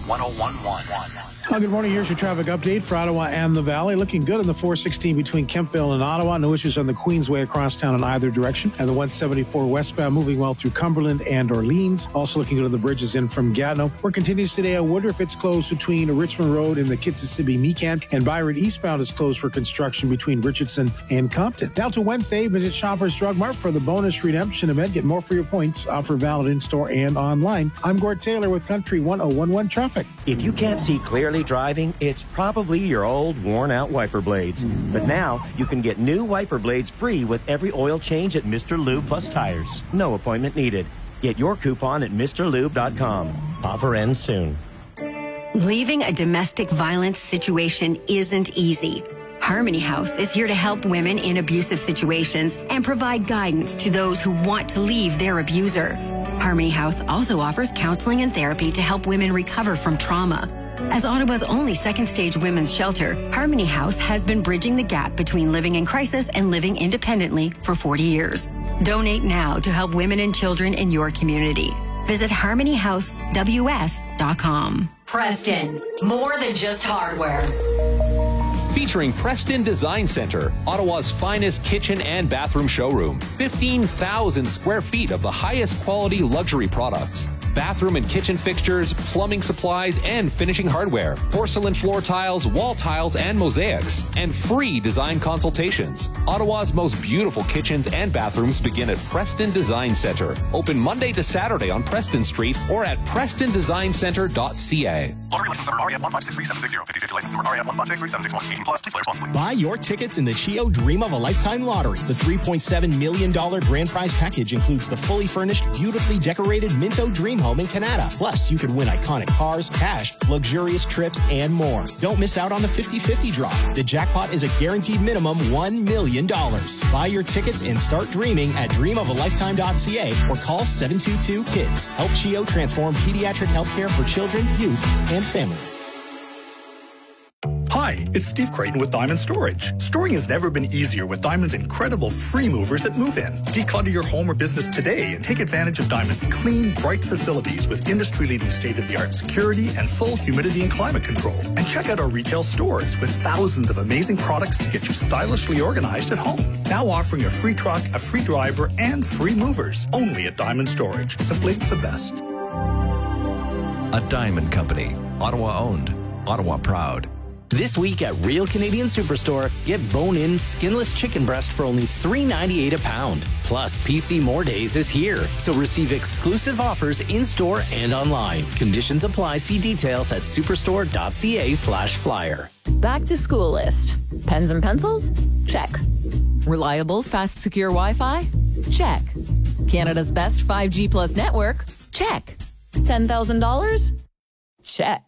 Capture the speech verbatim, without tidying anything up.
one oh one point one. Well, good morning. Here's your traffic update for Ottawa and the Valley. Looking good on the four sixteen between Kemptville and Ottawa. No issues on the Queensway across town in either direction. And the one seventy-four westbound moving well through Cumberland and Orleans. Also looking good on the bridges in from Gatineau. Work continues today at Woodruff. It's closed between Richmond Road and the Kitsisibi-Meekan. And Byron eastbound is closed for construction between Richardson and Compton. Now to Wednesday, visit Shoppers Drug Mart for the bonus redemption event. Get more for your points. Offer valid in-store and online. I'm Gord Taylor with Country one oh one one Traffic. If you can't see clearly driving, it's probably your old worn-out wiper blades. But now you can get new wiper blades free with every oil change at Mister Lube Plus Tires. No appointment needed. Get your coupon at Mr Lube dot com. Offer ends soon. Leaving a domestic violence situation isn't easy. Harmony House is here to help women in abusive situations and provide guidance to those who want to leave their abuser. Harmony House also offers counseling and therapy to help women recover from trauma. As Ottawa's only second-stage women's shelter, Harmony House has been bridging the gap between living in crisis and living independently for forty years. Donate now to help women and children in your community. Visit harmony house w s dot com. Preston, more than just hardware. Featuring Preston Design Center, Ottawa's finest kitchen and bathroom showroom. fifteen thousand square feet of the highest quality luxury products. Bathroom and kitchen fixtures, plumbing supplies, and finishing hardware. Porcelain floor tiles, wall tiles, and mosaics. And free design consultations. Ottawa's most beautiful kitchens and bathrooms begin at Preston Design Center. Open Monday to Saturday on Preston Street or at preston design center dot c a. Lottery license number R E F one five six three seven six zero. fifty fifty license number R E F one five six three seven six one. eighteen plus. Please play responsibly. Buy your tickets in the Chio Dream of a Lifetime Lottery. The three point seven million dollars grand prize package includes the fully furnished, beautifully decorated Minto Dream Home in Canada. Plus, you could win iconic cars, cash, luxurious trips, and more. Don't miss out on the fifty fifty draw. The jackpot is a guaranteed minimum one million dollars. Buy your tickets and start dreaming at dream of a lifetime dot c a or call seven two two KIDS. Help Chio transform pediatric healthcare for children, youth, and families. Hi, it's Steve Creighton with Diamond Storage. Storing has never been easier with Diamond's incredible free movers at Move In. Declutter your home or business today and take advantage of Diamond's clean, bright facilities with industry-leading state-of-the-art security and full humidity and climate control. And check out our retail stores with thousands of amazing products to get you stylishly organized at home. Now offering a free truck, a free driver, and free movers. Only at Diamond Storage. Simply the best. A Diamond Company. Ottawa owned. Ottawa proud. This week at Real Canadian Superstore, get bone-in, skinless chicken breast for only three ninety-eight a pound. Plus, P C More Days is here, so receive exclusive offers in-store and online. Conditions apply. See details at superstore dot c a slash flyer. Back to school list. Pens and pencils? Check. Reliable, fast, secure Wi-Fi? Check. Canada's best five G plus network? Check. ten thousand dollars? Check.